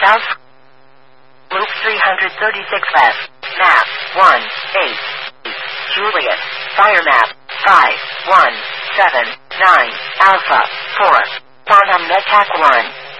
South. Loop 336 left. Map 1, 8. Juliet. Fire map 5, 1, 7, 9. Alpha 4. Quantum Metac 1.